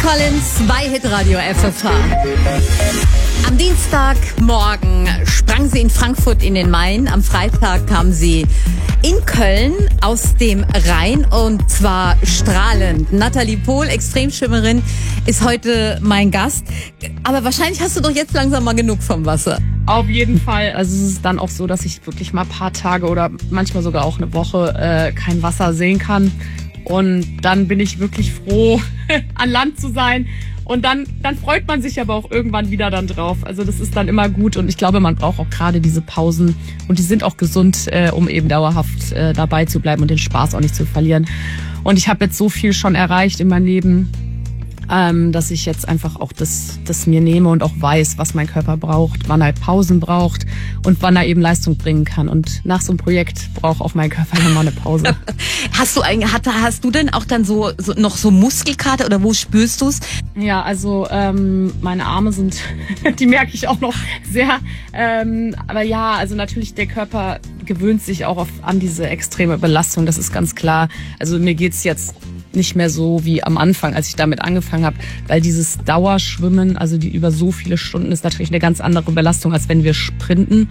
Collins bei Hitradio FFH. Am Dienstagmorgen sprang sie in Frankfurt in den Main. Am Freitag kam sie in Köln aus dem Rhein und zwar strahlend. Nathalie Pohl, Extremschwimmerin, ist heute mein Gast. Aber wahrscheinlich hast du doch jetzt langsam mal genug vom Wasser. Auf jeden Fall. Also es ist dann auch so, dass ich wirklich mal ein paar Tage oder manchmal sogar auch eine Woche kein Wasser sehen kann. Und dann bin ich wirklich froh, an Land zu sein. Und dann freut man sich aber auch irgendwann wieder dann drauf. Also das ist dann immer gut. Und ich glaube, man braucht auch gerade diese Pausen. Und die sind auch gesund, um eben dauerhaft dabei zu bleiben und den Spaß auch nicht zu verlieren. Und ich habe jetzt so viel schon erreicht in meinem Leben, dass ich jetzt einfach auch das mir nehme und auch weiß, was mein Körper braucht, wann er Pausen braucht und wann er eben Leistung bringen kann. Und nach so einem Projekt braucht auch mein Körper immer eine Pause. Hast du denn auch dann noch so Muskelkater oder wo spürst du's? Ja, also meine Arme sind, die merke ich auch noch sehr. Aber ja, also natürlich der Körper gewöhnt sich auch an diese extreme Belastung, das ist ganz klar. Also mir geht's jetzt nicht mehr so wie am Anfang, als ich damit angefangen habe, weil dieses Dauerschwimmen, also die über so viele Stunden, ist natürlich eine ganz andere Belastung, als wenn wir sprinten.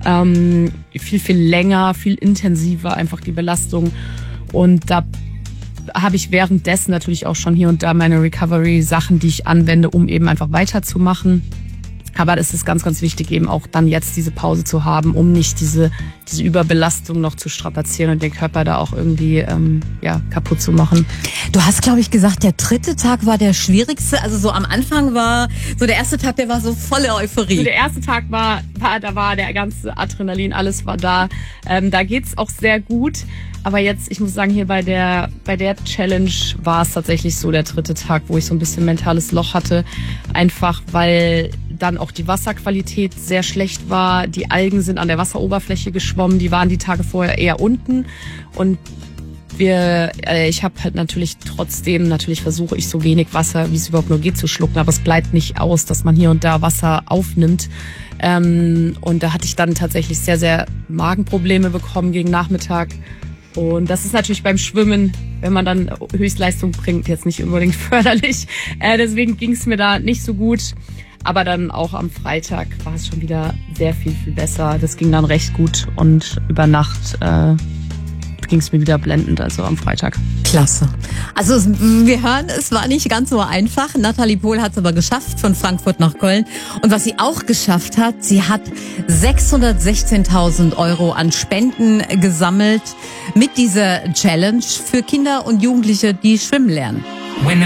Viel, viel länger, viel intensiver einfach die Belastung. Und da habe ich währenddessen natürlich auch schon hier und da meine Recovery-Sachen, die ich anwende, um eben einfach weiterzumachen. Aber es ist ganz, ganz wichtig, eben auch dann jetzt diese Pause zu haben, um nicht diese Überbelastung noch zu strapazieren und den Körper da auch irgendwie kaputt zu machen. Du hast, glaube ich, gesagt, der 3. Tag war der schwierigste. Also so am Anfang war so der erste Tag, der war so voller Euphorie. So der erste Tag da war der ganze Adrenalin, alles war da. Da geht's auch sehr gut. Aber jetzt, ich muss sagen, hier bei der Challenge war es tatsächlich so der 3. Tag, wo ich so ein bisschen mentales Loch hatte. Einfach, weil dann auch die Wasserqualität sehr schlecht war. Die Algen sind an der Wasseroberfläche geschwommen. Die waren die Tage vorher eher unten. Und ich habe halt natürlich versuche ich so wenig Wasser, wie es überhaupt nur geht, zu schlucken. Aber es bleibt nicht aus, dass man hier und da Wasser aufnimmt. Und da hatte ich dann tatsächlich sehr, sehr Magenprobleme bekommen gegen Nachmittag. Und das ist natürlich beim Schwimmen, wenn man dann Höchstleistung bringt, jetzt nicht unbedingt förderlich. Deswegen ging es mir da nicht so gut. Aber dann auch am Freitag war es schon wieder sehr viel, viel besser. Das ging dann recht gut und über Nacht ging es mir wieder blendend, also am Freitag. Klasse. Also wir hören, es war nicht ganz so einfach. Nathalie Pohl hat es aber geschafft, von Frankfurt nach Köln. Und was sie auch geschafft hat, sie hat 616.000 € an Spenden gesammelt mit dieser Challenge für Kinder und Jugendliche, die schwimmen lernen.